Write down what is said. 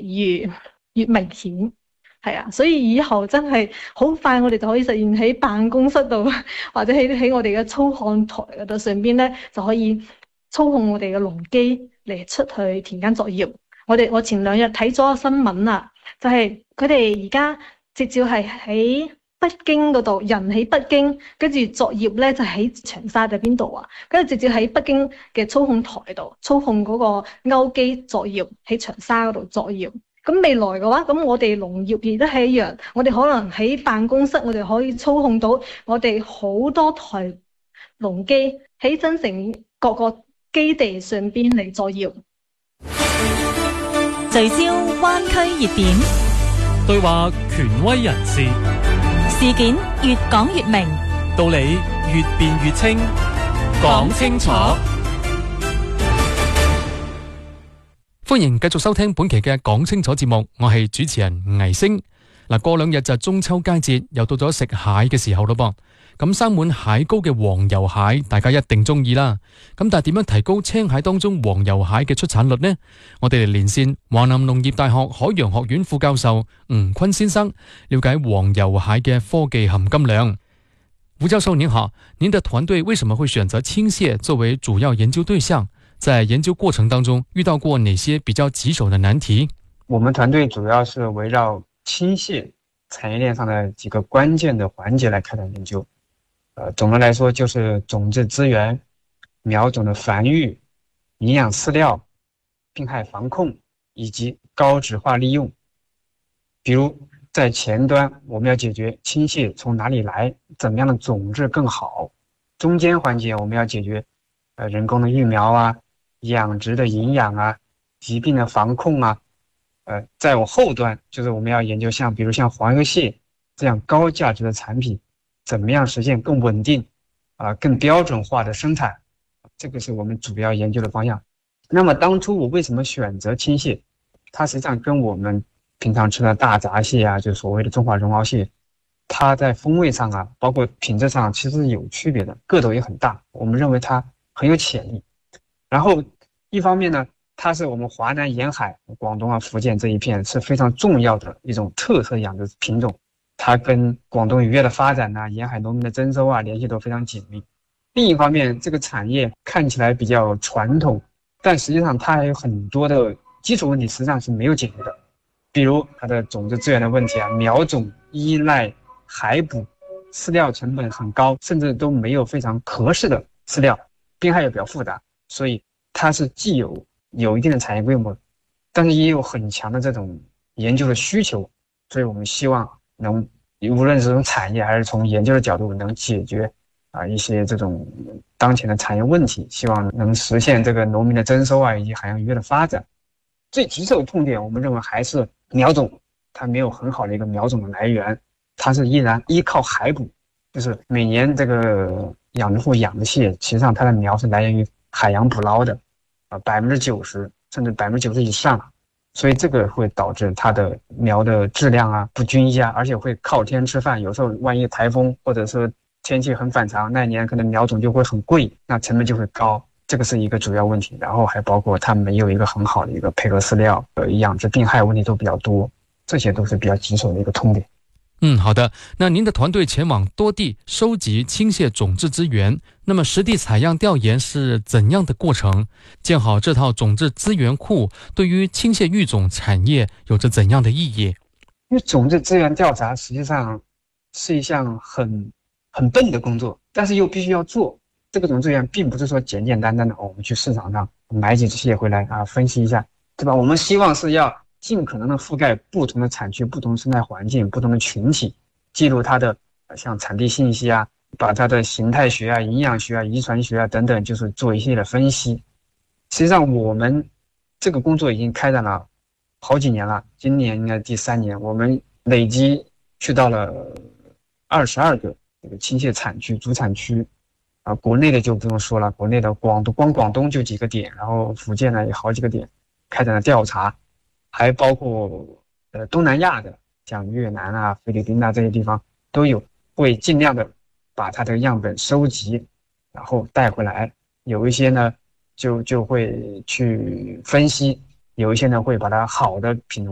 越明顯。係啊，所以以後真係好快，我哋就可以實現喺辦公室度，或者喺我哋嘅操看台嗰度上邊咧，就可以操控我哋嘅農機嚟出去田間作業。我前2日睇咗個新聞啊，就係佢哋而家直接係喺北京嗰度，人喺北京，跟住作業咧就喺長沙定邊度啊？跟住直接喺北京嘅操控台度操控嗰個勾機作業，喺長沙嗰度作業。咁未來嘅話，咁我哋農業亦都係一樣，我哋可能喺辦公室，我哋可以操控到我哋好多台農機喺增城各個基地上邊嚟作業。 聚焦灣區熱點， 對話權威人士， 事件越講越明， 道理越辯越清，講清楚。歡迎繼續收聽本期嘅講清楚節目，我係主持人倪星。過2日就中秋佳節，又到咗食蟹嘅時候咯噃。咁生滿蟹膏嘅黃油蟹，大家一定中意啦。咁但係點樣提高青蟹當中黃油蟹嘅出產率呢？我哋嚟連線華南農業大學海洋學院副教授吳坤先生，了解黃油蟹嘅科技含金量。吳教授您好，您的團隊為什麼會選擇青蟹作為主要研究對象？在研究過程當中遇到過哪些比較棘手的難題？ 我們團隊主要是圍繞青蟹產業鏈上的幾個關鍵的環節來開展研究。總的來說就是種子資源、苗種的繁育、營養飼料、病害防控以及高質化利用。比如在前端我們要解決青蟹從哪裡來，怎麼樣的種質更好；中間環節我們要解決人工的育苗啊、養殖的營養啊、疾病的防控啊。在我後端就是我們要研究比如像黃油蟹這樣高價值的產品，怎麼樣實現更穩定更標準化的生產，這個是我們主要研究的方向。那麼當初我為什麼選擇青蟹？它實際上跟我們平常吃的大閘蟹啊，就所謂的中華絨螯蟹，它在風味上啊，包括品質上其實是有區別的，個頭也很大，我們認為它很有潛力。然後一方面呢，它是我們華南沿海廣東啊、福建這一片是非常重要的一種特色養殖品種，它跟廣東漁業的發展啊、沿海農民的徵收啊聯繫都非常緊密。另一方面，這個產業看起來比較傳統，但實際上它還有很多的基礎問題實際上是沒有解決的，比如它的種子資源的問題啊，苗種依賴海捕，飼料成本很高，甚至都沒有非常合適的飼料，病害也比較複雜，所以它是既有一定的產業規模，但是也有很強的這種研究的需求，所以我們希望能無論是從產業還是從研究的角度能解決一些這種當前的產業問題，希望能實現這個農民的徵收啊以及海洋漁業的發展。最棘手的痛點我們認為還是苗種，它沒有很好的一個苗種的來源，它是依然依靠海捕，就是每年這個養殖戶養的蟹，實際上它的苗是來源於海洋捕撈的，90%甚至90%以上，所以這個會導致它的苗的質量啊不均一啊，而且會靠天吃飯，有時候萬一颱風或者是天氣很反常，那一年可能苗種就會很貴，那成本就會高，這個是一個主要問題。然後還包括它沒有一個很好的一個配合飼料，養殖病害問題都比較多，這些都是比較棘手的一個痛點。 好的。那您的團隊前往多地收集青蟹種質資源，那麼實地採樣調研是怎樣的過程？建好這套種質資源庫對於青蟹育種產業有着怎樣的意義？ 因為種質資源調查實際上是一項很笨的工作，但是又必須要做。這個種質資源並不是說簡簡單單的我們去市場上買幾隻蟹回來分析一下，對吧？我們希望是要盡可能的覆蓋不同的產區、不同生態環境、不同的群體，記錄它的像產地信息啊，把它的形態學啊、營養學啊、遺傳學啊等等，就是做一系列的分析。實際上我們這個工作已經開展了好幾年了，今年應該第3年，我們累計去到了22個這個青蟹產區、主產區國內的就不用說了，國內的光廣東就幾個點，然後福建呢也好幾個點開展了調查，還包括東南亞的，像越南啊、菲律賓啊這些地方都有，會盡量的把它的樣本收集，然後帶回來。有一些呢就會去分析，有一些呢會把它好的品種